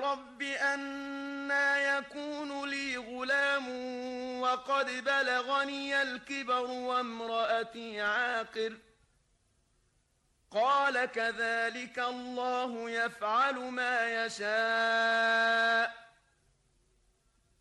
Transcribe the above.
رب أنى يكون لي غلام وقد بلغني الكبر وامرأتي عاقر قال كذلك الله يفعل ما يشاء